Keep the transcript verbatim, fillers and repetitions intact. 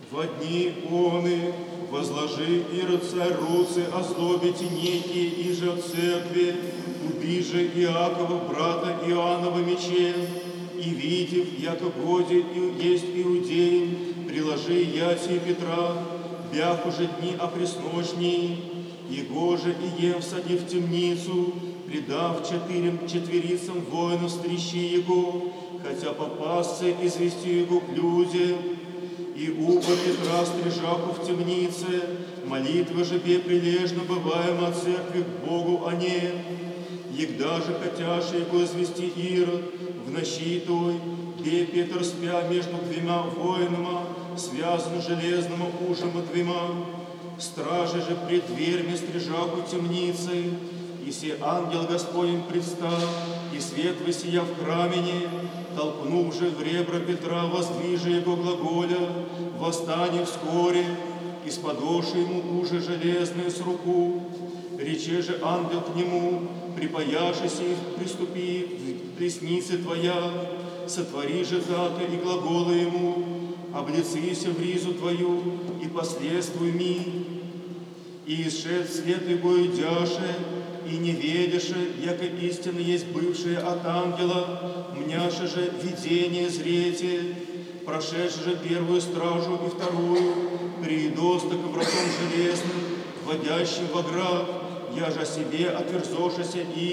Во дни оны возложи Ирод царь руцы озлобите некие иже от церкви, уби же Иакова, брата Иоаннова мечем, и видев, яко годе есть иудеям, приложи яти Петра, бях уже дни опресночней, его же и ем всади в темницу, предав четырем четверицам воинов стрищи его, хотя попасться извести его к людям. И уба Петра стрижаху в темнице, молитвы же бе прилежно бываем от церкви к Богу о ней. Егда же хотяши его извести Ирод, в ночи той, бе Петр спя между двумя воинами, связан железным ужем и двумя. Стражи же пред дверьми стрижаху темницы, и се ангел Господень предстал, и свет высия в храмине, толкнув же в ребра Петра, воздвижи его глаголя, восстань вскоре, и сподоши ему уже железное с руку. Рече же ангел к нему, припаяшися и приступи в преснице твоя, сотвори же тато и глаголы ему, облицися в ризу твою и последствуй ми. И исшед вслед его идяше, и не ведеше, яко истина есть бывшая от ангела, мняше же видение зрете, прошедши же первую стражу и вторую, приидоста к вратом железным, вводящим во град, я же о себе отверзошися и